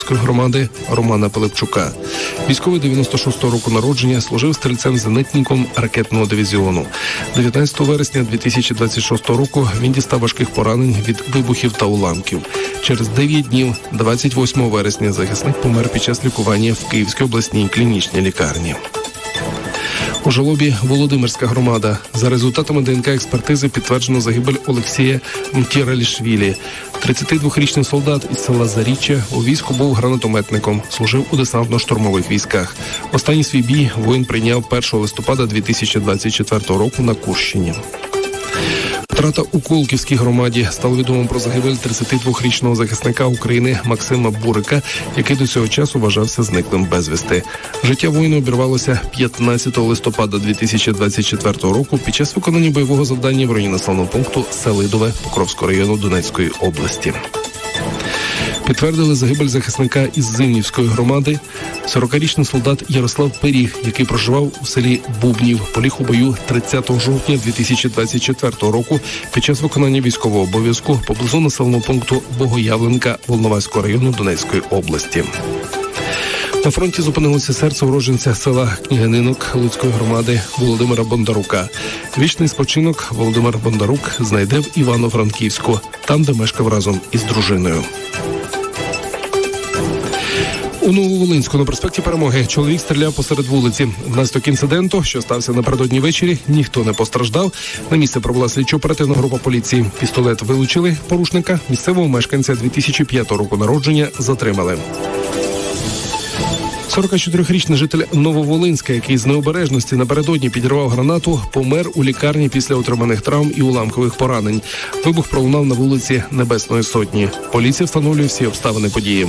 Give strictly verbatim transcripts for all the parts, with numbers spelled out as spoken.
громади Романа Пилипчука. Військовий дев'яносто шостого року народження, служив стрільцем-зенитником ракетного дивізіону. дев'ятнадцятого вересня дві тисячі двадцять шостого року він дістав важких поранень від вибухів та уламків. Через дев'ять днів, двадцять восьмого вересня, захисник помер під час лікування в Київській обласній клінічній лікарні. У Жолобі Володимирська громада. За результатами ДНК-експертизи підтверджено загибель Олексія Мтєралішвілі. тридцятидвохрічний солдат із села Заріччя у війську був гранатометником, служив у десантно-штурмових військах. Останній свій бій воїн прийняв першого листопада дві тисячі двадцять четвертого року на Курщині. Втрата у Колківській громаді. Стало відомо про загибель тридцятидвохрічного захисника України Максима Бурика, який до цього часу вважався зниклим безвісти. Життя воїна обірвалося п'ятнадцятого листопада дві тисячі двадцять четвертого року під час виконання бойового завдання в районі населеного пункту Селидове Покровського району Донецької області. Підтвердили загибель захисника із Зимнівської громади. сорокарічний солдат Ярослав Пиріг, який проживав у селі Бубнів, поліг у бою тридцятого жовтня дві тисячі двадцять четвертого року під час виконання військового обов'язку поблизу населеного пункту Богоявленка Волноваського району Донецької області. На фронті зупинилося серце уродженця села Княгининок Луцької громади Володимира Бондарука. Вічний спочинок Володимир Бондарук знайде в Івано-Франківську, там, де мешкав разом із дружиною. У Нововолинську на проспекті Перемоги чоловік стріляв посеред вулиці. Внаслідок інциденту, що стався напередодні ввечері, ніхто не постраждав. На місце прибула слідчо-оперативна група поліції. Пістолет вилучили, порушника, місцевого мешканця дві тисячі п'ятого року народження, затримали. сорокачотирирічний житель Нововолинська, який з необережності напередодні підірвав гранату, помер у лікарні після отриманих травм і уламкових поранень. Вибух пролунав на вулиці Небесної Сотні. Поліція встановлює всі обставини події.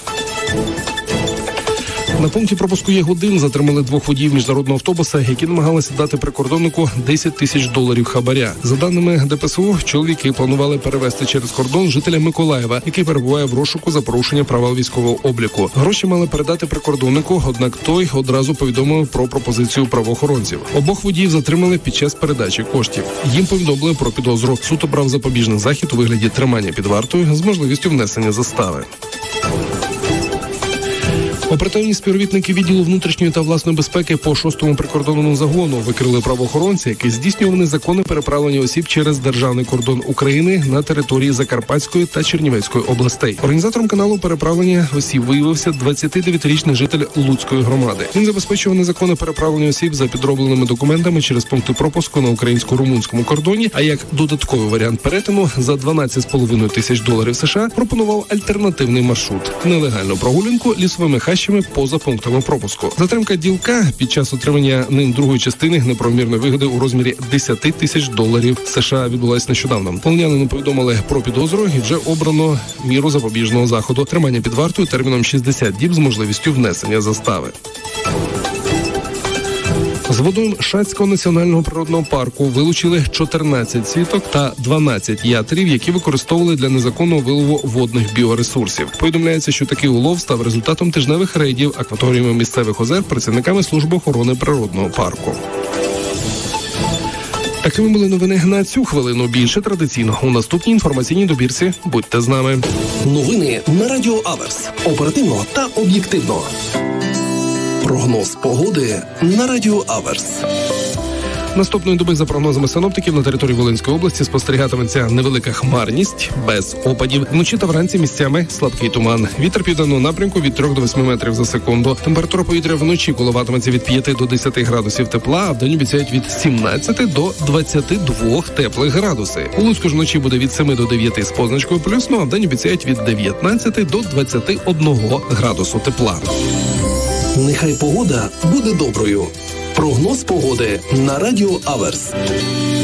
На пункті пропуску Ягодин затримали двох водіїв міжнародного автобуса, які намагалися дати прикордоннику десять тисяч доларів хабаря. За даними ДПСУ, чоловіки планували перевезти через кордон жителя Миколаєва, який перебуває в розшуку за порушення правил військового обліку. Гроші мали передати прикордоннику, однак той одразу повідомив про пропозицію правоохоронців. Обох водіїв затримали під час передачі коштів. Їм повідомили про підозру. Суд обрав запобіжний захід у вигляді тримання під вартою з можливістю внесення застави. Оперативні співробітники відділу внутрішньої та власної безпеки по шостому прикордонному загону викрили правоохоронця, який здійснював незаконне переправлення осіб через державний кордон України на території Закарпатської та Чернівецької областей. Організатором каналу переправлення осіб виявився двадцятидев'ятирічний житель Луцької громади. Він забезпечував незаконне переправлення осіб за підробленими документами через пункти пропуску на українсько-румунському кордоні, а як додатковий варіант перетину за дванадцять з половиною тисяч доларів США пропонував альтернативний маршрут – нелегальну прогулянку лісовими хащами поза пунктами пропуску. Затримка ділка під час отримання ним другої частини неправомірної вигоди у розмірі десять тисяч доларів США відбулась нещодавно. Полонянину повідомили про підозру і вже обрано міру запобіжного заходу – тримання під вартою терміном шістдесят діб з можливістю внесення застави. З водойм Шацького національного природного парку вилучили чотирнадцять сіток та дванадцять ятерів, які використовували для незаконного вилову водних біоресурсів. Повідомляється, що такий улов став результатом тижневих рейдів акваторіями місцевих озер працівниками служби охорони природного парку. Такими були новини на цю хвилину. Більше традиційно у наступній інформаційній добірці. Будьте з нами. Новини на Радіо Аверс. Оперативно та об'єктивно. Прогноз погоди на Радіо Аверс. Наступної доби, за прогнозами синоптиків, на території Волинської області спостерігатиметься невелика хмарність, без опадів. Вночі та вранці місцями слабкий туман. Вітер південного напрямку від трьох до восьми метрів за секунду. Температура повітря вночі коливатиметься від п'яти до десяти градусів тепла, а вдень обіцяють від сімнадцяти до двадцяти двох теплих градуси. У Луцьку ж вночі буде від семи до дев'яти з позначкою плюс, ну а вдень обіцяють від дев'ятнадцяти до двадцяти одного градусу тепла. Нехай погода буде доброю. Прогноз погоди на Радіо Аверс.